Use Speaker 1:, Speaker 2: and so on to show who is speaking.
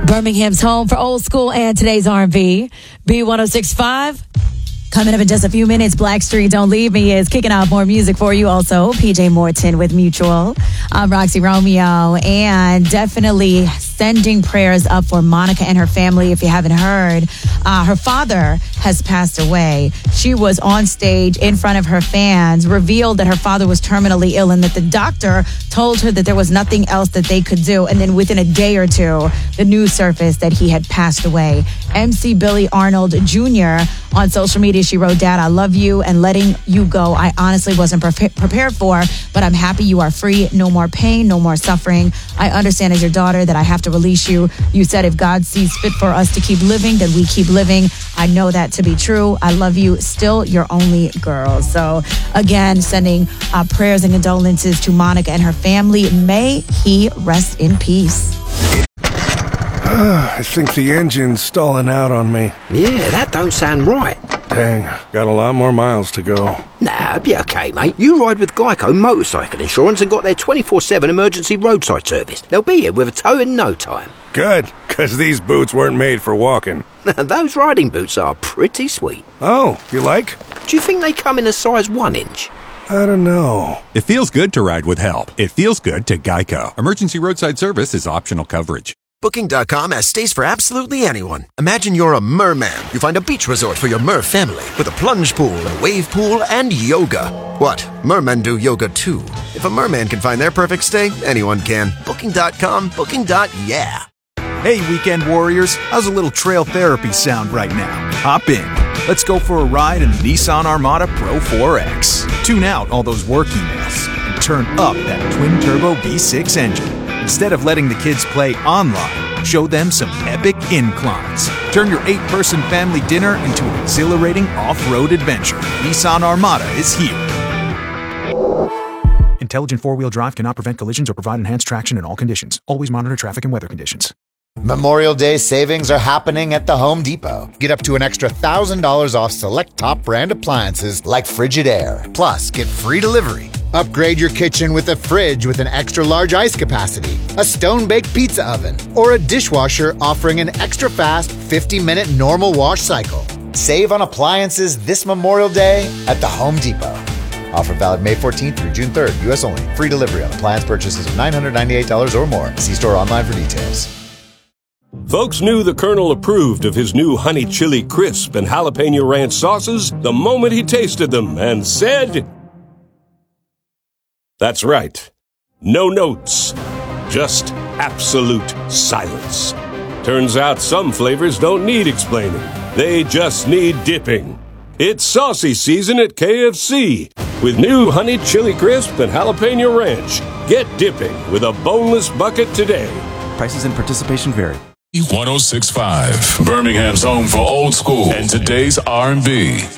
Speaker 1: Birmingham's home for old school and today's R&B. B1065. Coming up in just a few minutes, Blackstreet Don't Leave Me is kicking out more music for you. Also, PJ Morton with Mutual. I'm Roxy Romeo, and definitely sending prayers up for Monica and her family. If you haven't heard, her father has passed away. She was on stage in front of her fans, revealed that her father was terminally ill and that the doctor told her that there was nothing else that they could do. And then within a day or two, the news surfaced that he had passed away. MC Billy Arnold Jr. on social media, she wrote, "Dad, I love you, and letting you go, I honestly wasn't prepared for, but I'm happy you are free. No more pain, no more suffering. I understand as your daughter that I have to release you. You said if God sees fit for us to keep living, then we keep living. I know that to be true. I love you. Still your only girl." So again, sending prayers and condolences to Monica and her family. May he rest in peace.
Speaker 2: I think the engine's stalling out on me.
Speaker 3: Yeah, that don't sound right.
Speaker 2: Dang, got a lot more miles to go.
Speaker 3: Nah, be okay, mate. You ride with Geico Motorcycle Insurance and got their 24/7 emergency roadside service. They'll be here with a tow in no time.
Speaker 2: Good, because these boots weren't made for walking.
Speaker 3: Those riding boots are pretty sweet.
Speaker 2: Oh, you like?
Speaker 3: Do you think they come in a size 1 inch?
Speaker 2: I don't know.
Speaker 4: It feels good to ride with help. It feels good to Geico. Emergency roadside service is optional coverage.
Speaker 5: Booking.com has stays for absolutely anyone. Imagine you're a merman. You find a beach resort for your mer family with a plunge pool, a wave pool, and yoga. What? Mermen do yoga too. If a merman can find their perfect stay, anyone can. Booking.com, booking.yeah.
Speaker 6: Hey, weekend warriors, how's a little trail therapy sound right now? Hop in. Let's go for a ride in the Nissan Armada Pro 4X. Tune out all those work emails and turn up that twin-turbo V6 engine. Instead of letting the kids play online, show them some epic inclines. Turn your 8-person family dinner into an exhilarating off-road adventure. Nissan Armada is here. Intelligent 4-wheel drive cannot prevent collisions or provide enhanced traction in all conditions. Always monitor traffic and weather conditions.
Speaker 7: Memorial Day savings are happening at the Home Depot. Get up to an extra $1,000 off select top brand appliances like Frigidaire. Plus, get free delivery. Upgrade your kitchen with a fridge with an extra large ice capacity, a stone-baked pizza oven, or a dishwasher offering an extra fast 50-minute normal wash cycle. Save on appliances this Memorial Day at the Home Depot. Offer valid May 14th through June 3rd. U.S. only. Free delivery on appliance purchases of $998 or more. See store online for details.
Speaker 8: Folks knew the Colonel approved of his new honey chili crisp and jalapeno ranch sauces the moment he tasted them and said, "That's right. No notes. Just absolute silence." Turns out some flavors don't need explaining. They just need dipping. It's saucy season at KFC with new honey chili crisp and jalapeno ranch. Get dipping with a boneless bucket today.
Speaker 9: Prices and participation vary.
Speaker 10: 1065, Birmingham's home for old school and today's R&B.